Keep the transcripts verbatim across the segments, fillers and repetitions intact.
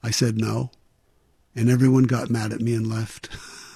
I said no, and everyone got mad at me and left.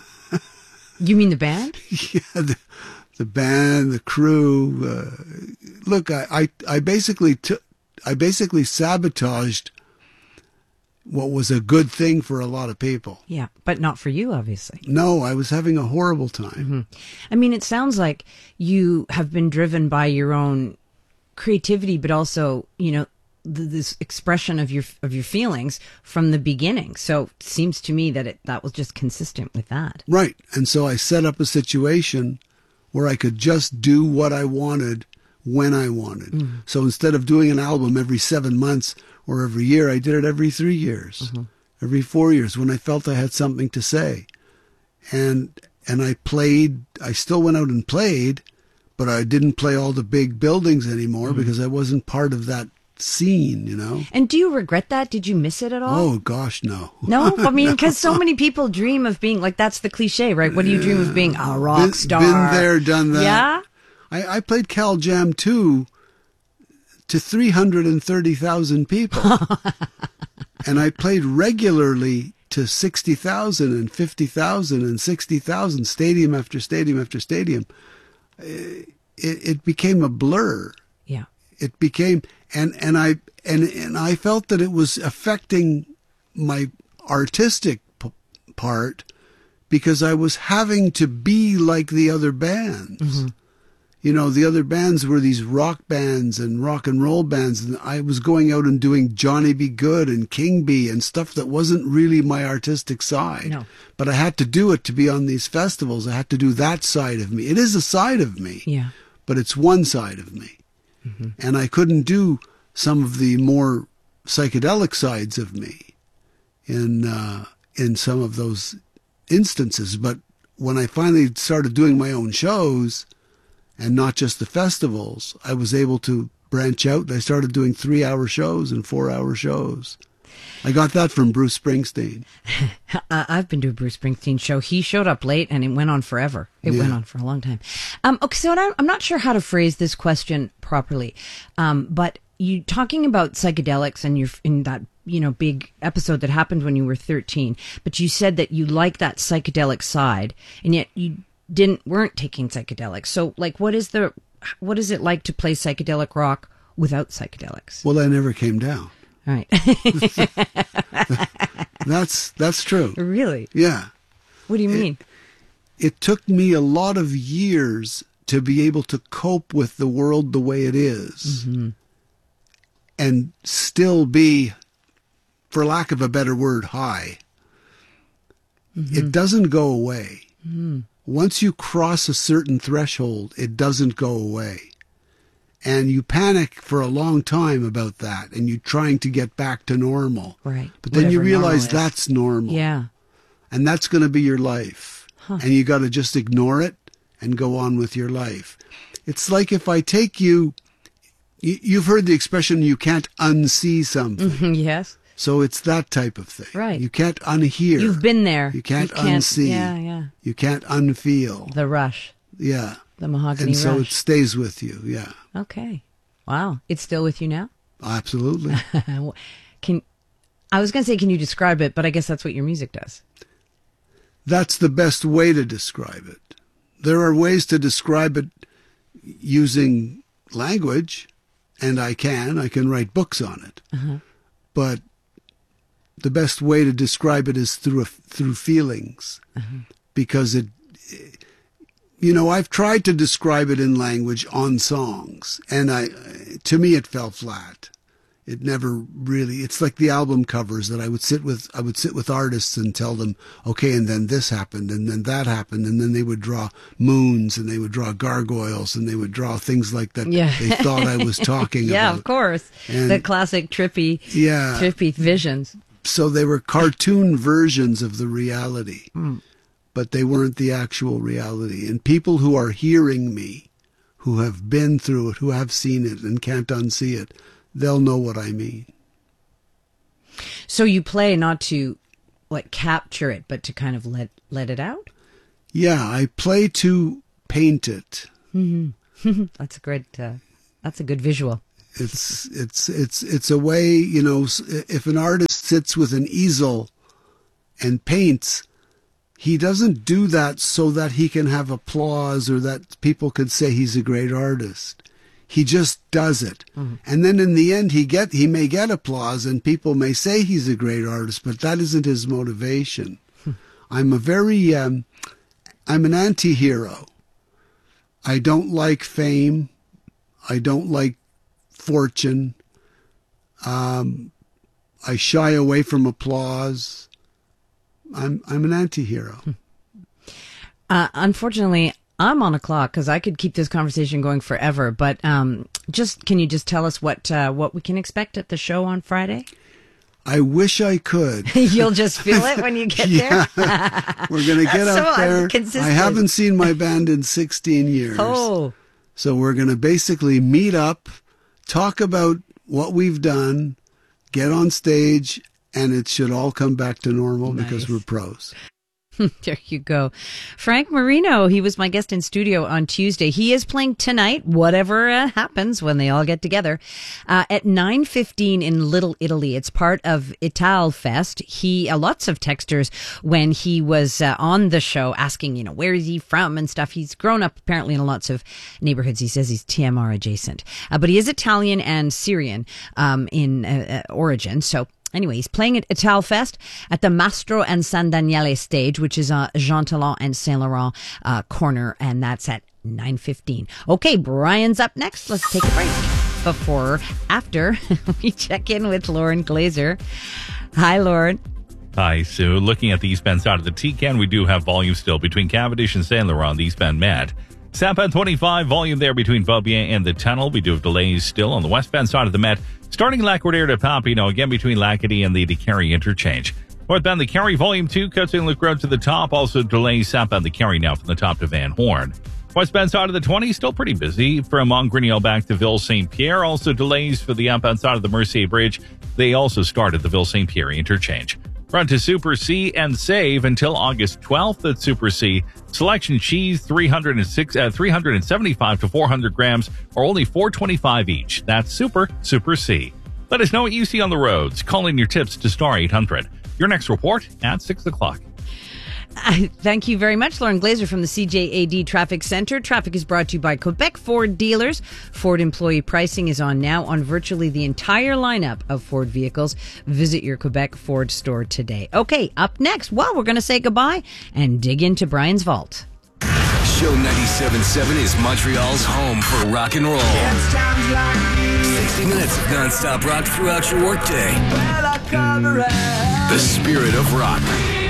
You mean the band? Yeah, the, the band, the crew. Uh, look, I, I, I basically took, I basically sabotaged what was a good thing for a lot of people. Yeah, but not for you, obviously. No, I was having a horrible time. Mm-hmm. I mean, it sounds like you have been driven by your own creativity, but also, you know, th- this expression of your of your feelings from the beginning. So it seems to me that it that was just consistent with that. Right. And so I set up a situation where I could just do what I wanted when I wanted. Mm-hmm. So instead of doing an album every seven months or every year, I did it every three years, mm-hmm. every four years when I felt I had something to say. And and I played, I still went out and played, but I didn't play all the big buildings anymore mm-hmm. because I wasn't part of that scene, you know. And do you regret that? Did you miss it at all? Oh, gosh, no. No? I mean, because so many people dream of being, like, that's the cliche, right? What do you dream of being? A rock been, star. Been there, done that. Yeah? I, I played Cal Jam two to three hundred thirty thousand people. And I played regularly to sixty thousand and fifty thousand and sixty thousand, stadium after stadium after stadium. It, it became a blur. Yeah. It became, and, and I, and, and I felt that it was affecting my artistic p- part because I was having to be like the other bands. Mm-hmm. You know, the other bands were these rock bands and rock and roll bands, and I was going out and doing Johnny B. Good and King Bee and stuff that wasn't really my artistic side. No. But I had to do it to be on these festivals. I had to do that side of me. It is a side of me, yeah, but it's one side of me. Mm-hmm. And I couldn't do some of the more psychedelic sides of me in uh, in some of those instances. But when I finally started doing my own shows, and not just the festivals, I was able to branch out. I started doing three-hour shows and four-hour shows. I got that from Bruce Springsteen. I've been to a Bruce Springsteen show. He showed up late, and it went on forever. It yeah. went on for a long time. Um, okay, so I'm not sure how to phrase this question properly, um, but you talking about psychedelics and you're in that you know big episode that happened when you were thirteen. But you said that you like that psychedelic side, and yet you didn't weren't taking psychedelics. So like what is the what is it like to play psychedelic rock without psychedelics? Well, I never came down. All right. that's that's true. Really? Yeah. What do you mean? It, it took me a lot of years to be able to cope with the world the way it is, mm-hmm. and still be, for lack of a better word, high. Mm-hmm. It doesn't go away. Mm-hmm. Once you cross a certain threshold, it doesn't go away. And you panic for a long time about that, and you're trying to get back to normal. Right. But then Whatever you realize normal that's normal. Yeah. And that's going to be your life. Huh. And you got to just ignore it and go on with your life. It's like if I take you, you you've heard the expression, you can't unsee something. Mm-hmm, yes. So it's that type of thing. Right. You can't unhear. You've been there. You can't, you can't unsee. Yeah, yeah. You can't unfeel. The rush. Yeah. The mahogany and so rush. it stays with you, yeah. Okay. Wow. It's still with you now? Absolutely. Can I was going to say, can you describe it? But I guess that's what your music does. That's the best way to describe it. There are ways to describe it using language, and I can. I can write books on it. Uh-huh. But the best way to describe it is through a, through feelings, uh-huh. because it, you know, I've tried to describe it in language on songs, and I, to me, it fell flat. It never really. It's like the album covers that I would sit with. I would sit with artists and tell them, okay, and then this happened, and then that happened, and then they would draw moons, and they would draw gargoyles, and they would draw things like that. Yeah. They thought I was talking yeah, about. Yeah, of course. And the classic trippy, yeah. trippy visions. So they were cartoon versions of the reality, mm. but they weren't the actual reality. And people who are hearing me, who have been through it, who have seen it and can't unsee it, they'll know what I mean. So you play not to like capture it, but to kind of let let it out? Yeah, I play to paint it. Mm-hmm. That's a great. Uh, that's a good visual. It's it's it's it's a way, you know. If an artist sits with an easel and paints, he doesn't do that so that he can have applause or that people could say he's a great artist. He just does it. Mm-hmm. And then in the end, he get he may get applause and people may say he's a great artist, but that isn't his motivation. Hmm. I'm a very, um, I'm an anti-hero. I don't like fame. I don't like fortune. Um, I shy away from applause. I'm I'm an anti-hero. Uh, unfortunately, I'm on a clock because I could keep this conversation going forever. But um, just can you just tell us what uh, what we can expect at the show on Friday? I wish I could. You'll just feel it when you get yeah. there. We're going to get so up there. Consistent. I haven't seen my band in sixteen years. Oh. So we're going to basically meet up, talk about what we've done, get on stage, and it should all come back to normal nice. Because we're pros. There you go. Frank Marino, he was my guest in studio on Tuesday. He is playing tonight, whatever uh, happens when they all get together, uh, at nine fifteen in Little Italy. It's part of Ital Fest. He, uh, lots of texters when he was uh, on the show asking, you know, where is he from and stuff. He's grown up apparently in lots of neighborhoods. He says he's T M R adjacent, uh, but he is Italian and Syrian um, in uh, uh, origin. So anyway, he's playing at Ital Fest at the Mastro and San Daniele stage, which is uh, Jean Talon and Saint Laurent uh, corner, and that's at nine fifteen. Okay, Brian's up next. Let's take a break. Before, after, we check in with Lauren Glazer. Hi, Lauren. Hi, Sue. Looking at the eastbound side of the T C A N, we do have volume still between Cavendish and Saint Laurent, the eastbound Met. Southbound twenty-five, volume there between Vaubien and the Tunnel. We do have delays still on the westbound side of the Met. Starting Lac-Roder to Papineau, again between Lacadie and the DeCarry interchange. Northbound the Carry, volume two, cuts in Luke Road to the top. Also delays southbound the Carry now from the top to Van Horn. Westbound side of the twenty, still pretty busy from Montgreniel back to Ville-Saint-Pierre. Also delays for the outbound side of the Mercier Bridge. They also start at the Ville-Saint-Pierre interchange. Run to Super C and save until August twelfth at Super C. Selection cheese three hundred six, uh, three hundred seventy-five to four hundred grams, or only four twenty-five each. That's Super Super C. Let us know what you see on the roads. Call in your tips to star eight hundred. Your next report at six o'clock. Uh, thank you very much, Lauren Glazer from the C J A D Traffic Center. Traffic is brought to you by Quebec Ford dealers. Ford employee pricing is on now on virtually the entire lineup of Ford vehicles. Visit your Quebec Ford store today. Okay, up next, well, we're going to say goodbye and dig into Brian's vault. Show ninety-seven point seven is Montreal's home for rock and roll. sixty minutes of non-stop rock throughout your workday. The spirit of rock.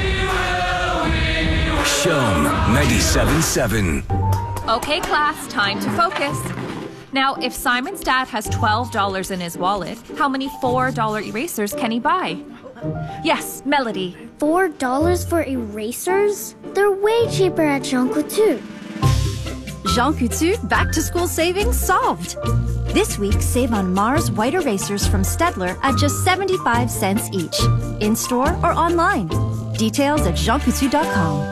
Show ninety-seven point seven. Okay, class, time to focus. Now, if Simon's dad has twelve dollars in his wallet, how many four dollar erasers can he buy? Yes, Melody. Four dollars for erasers? They're way cheaper at Jean Coutu. Jean Coutu back to school savings solved. This week, save on Mars white erasers from Stedler at just seventy-five cents each. In store or online. Details at jean coutu dot com.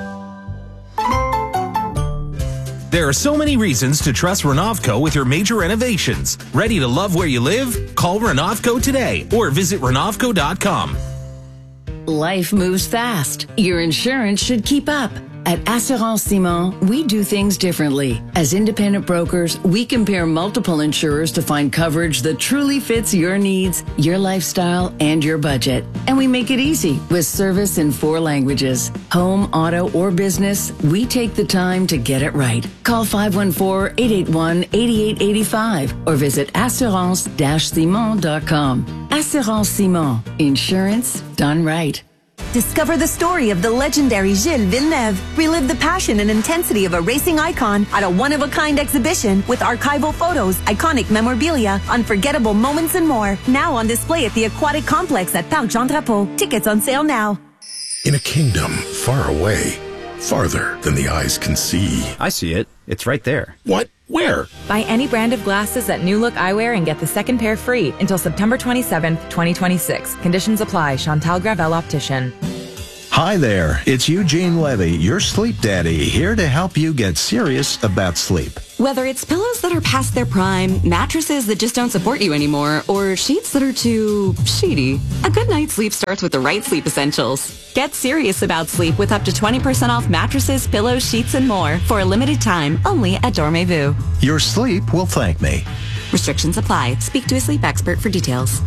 There are so many reasons to trust Renovco with your major renovations. Ready to love where you live? Call Renovco today or visit renovco dot com. Life moves fast. Your insurance should keep up. At Assurance Simon, we do things differently. As independent brokers, we compare multiple insurers to find coverage that truly fits your needs, your lifestyle, and your budget. And we make it easy with service in four languages. Home, auto, or business, we take the time to get it right. Call five one four, eight eight one, eight eight eight five or visit assurance dash simon dot com. Assurance Simon. Insurance done right. Discover the story of the legendary Gilles Villeneuve. Relive the passion and intensity of a racing icon at a one-of-a-kind exhibition with archival photos, iconic memorabilia, unforgettable moments, and more. Now on display at the Aquatic Complex at Parc Jean Drapeau. Tickets on sale now. In a kingdom far away, farther than the eyes can see. I see it. It's right there. What? Where? Buy any brand of glasses at New Look Eyewear and get the second pair free until September twenty-seventh, twenty twenty-six. Conditions apply. Chantal Gravel Optician. Hi there, it's Eugene Levy, your sleep daddy, here to help you get serious about sleep. Whether it's pillows that are past their prime, mattresses that just don't support you anymore, or sheets that are too sheety, a good night's sleep starts with the right sleep essentials. Get serious about sleep with up to twenty percent off mattresses, pillows, sheets, and more for a limited time only at Dormez-vous. Your sleep will thank me. Restrictions apply. Speak to a sleep expert for details.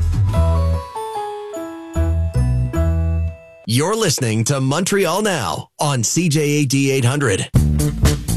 You're listening to Montreal Now on C J A D eight hundred.